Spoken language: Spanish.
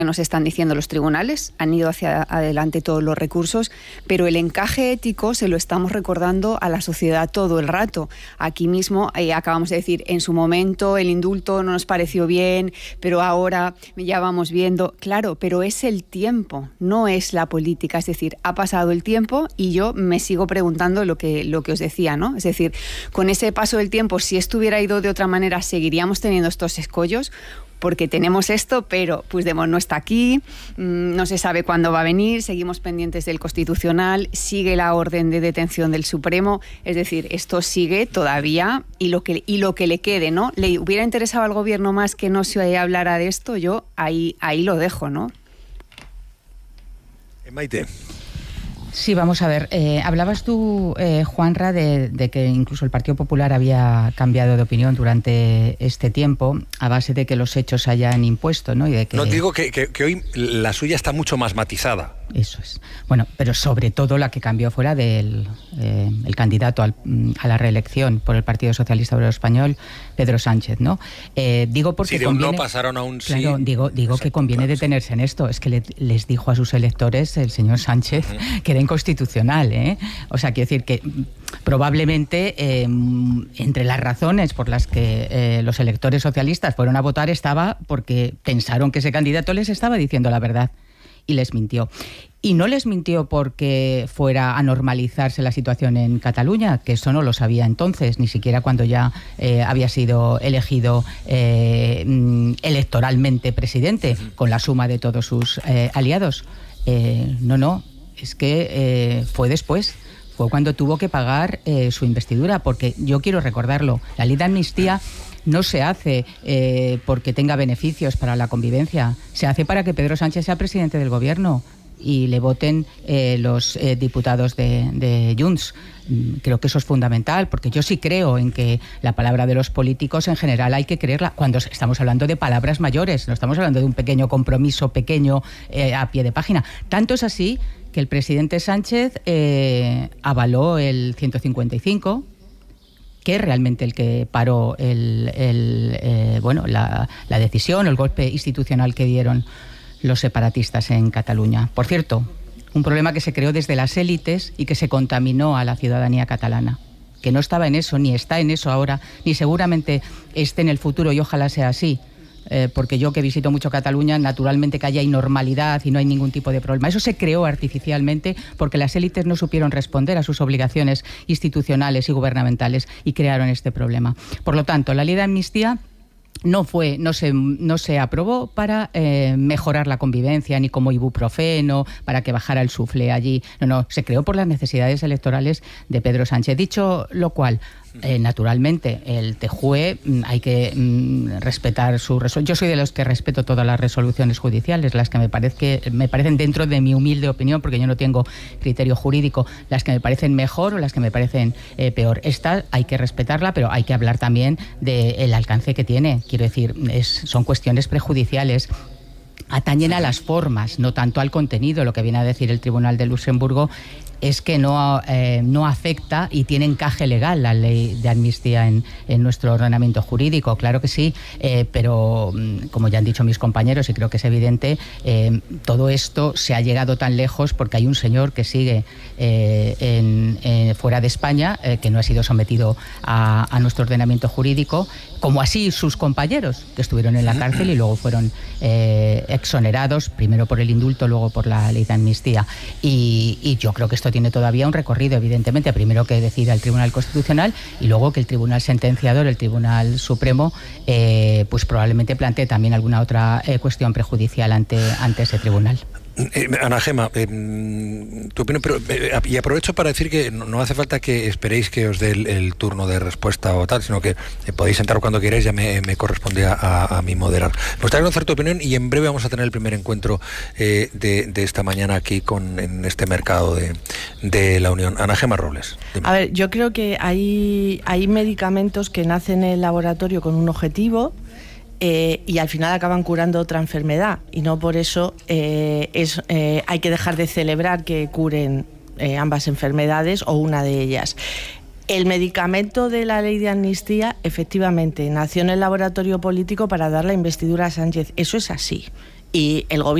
nos están diciendo los tribunales, han ido hacia adelante todos los recursos, pero el encaje ético se lo estamos recordando a la sociedad todo el rato. Aquí mismo acabamos de decir, en su momento el indulto no nos pareció bien, pero ahora ya vamos viendo. Claro, pero es el tiempo, no es la política. Es decir, ha pasado el tiempo y yo me sigo preguntando lo que os decía, ¿no? Es decir, con ese paso del tiempo, si esto hubiera ido de otra manera, ¿seguiríamos teniendo estos escollos? Porque tenemos esto, pero Puigdemont no está aquí, no se sabe cuándo va a venir, seguimos pendientes del Constitucional, sigue la orden de detención del Supremo, es decir, esto sigue todavía y lo que le quede, ¿no? ¿Le hubiera interesado al Gobierno más que no se hablara de esto? Yo ahí lo dejo, ¿no? Maite. Sí, vamos a ver. Hablabas tú, Juanra, de que incluso el Partido Popular había cambiado de opinión durante este tiempo a base de que los hechos hayan impuesto, ¿no? Y de que... No, digo que hoy la suya está mucho más matizada. Eso es. Bueno, pero sobre todo la que cambió fuera del el candidato a la reelección por el Partido Socialista Obrero Español, Pedro Sánchez, ¿no? Digo porque sí, de conviene, un no pasaron a un sí. Claro, digo exacto, que conviene detenerse en esto. Es que les dijo a sus electores el señor Sánchez que era inconstitucional, ¿eh? O sea, quiero decir que probablemente entre las razones por las que los electores socialistas fueron a votar estaba porque pensaron que ese candidato les estaba diciendo la verdad. Y les mintió. Y no les mintió porque fuera a normalizarse la situación en Cataluña, que eso no lo sabía entonces, ni siquiera cuando ya había sido elegido electoralmente presidente, con la suma de todos sus aliados. No, es que fue después. Fue cuando tuvo que pagar su investidura, porque yo quiero recordarlo, la ley de amnistía no se hace porque tenga beneficios para la convivencia, se hace para que Pedro Sánchez sea presidente del Gobierno y le voten los diputados de Junts. Creo que eso es fundamental, porque yo sí creo en que la palabra de los políticos en general hay que creerla cuando estamos hablando de palabras mayores, no estamos hablando de un pequeño compromiso pequeño a pie de página. Tanto es así que el presidente Sánchez avaló el 155, que es realmente el que paró la decisión o el golpe institucional que dieron los separatistas en Cataluña. Por cierto, un problema que se creó desde las élites y que se contaminó a la ciudadanía catalana, que no estaba en eso, ni está en eso ahora, ni seguramente esté en el futuro, y ojalá sea así. Porque yo, que visito mucho Cataluña, naturalmente que haya normalidad y no hay ningún tipo de problema. Eso se creó artificialmente porque las élites no supieron responder a sus obligaciones institucionales y gubernamentales y crearon este problema. Por lo tanto, la ley de amnistía no se aprobó para mejorar la convivencia, ni como ibuprofeno, para que bajara el suflé allí. No, se creó por las necesidades electorales de Pedro Sánchez. Dicho lo cual, naturalmente, el TJUE hay que respetar su resolución. Yo soy de los que respeto todas las resoluciones judiciales, las que me parecen, dentro de mi humilde opinión, porque yo no tengo criterio jurídico, las que me parecen mejor o las que me parecen peor. Esta hay que respetarla, pero hay que hablar también del alcance que tiene. Quiero decir, son cuestiones prejudiciales. Atañen a las formas, no tanto al contenido. Lo que viene a decir el Tribunal de Luxemburgo es que no afecta y tiene encaje legal la ley de amnistía en nuestro ordenamiento jurídico. Claro que sí, pero como ya han dicho mis compañeros, y creo que es evidente, todo esto se ha llegado tan lejos porque hay un señor que sigue fuera de España, que no ha sido sometido a nuestro ordenamiento jurídico, como así sus compañeros, que estuvieron en la cárcel y luego fueron exonerados, primero por el indulto, luego por la ley de amnistía. Y yo creo que esto tiene todavía un recorrido, evidentemente, primero que decida el Tribunal Constitucional y luego que el Tribunal Sentenciador, el Tribunal Supremo, pues probablemente plantee también alguna otra cuestión prejudicial ante ese tribunal. Ana Gemma, tu opinión, pero, y aprovecho para decir que no hace falta que esperéis que os dé el turno de respuesta o tal, sino que podéis entrar cuando queráis, ya me corresponde a mí moderar. Me gustaría conocer tu opinión y en breve vamos a tener el primer encuentro de esta mañana aquí en este mercado de la Unión. Ana Gemma Robles. Dime. A ver, yo creo que hay medicamentos que nacen en el laboratorio con un objetivo, y al final acaban curando otra enfermedad, y no por eso hay que dejar de celebrar que curen ambas enfermedades o una de ellas. El medicamento de la ley de amnistía efectivamente nació en el laboratorio político para dar la investidura a Sánchez, eso es así. y el gobierno